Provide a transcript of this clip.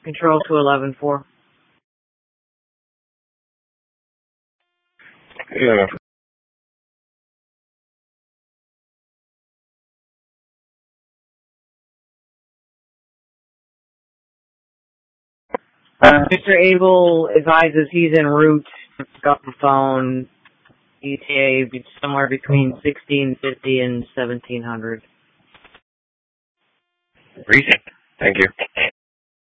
Control to 11-4. Yeah. Mr. Abel advises he's en route to pick up the phone. ETA somewhere between 1650 and 1700. Recent. Thank you.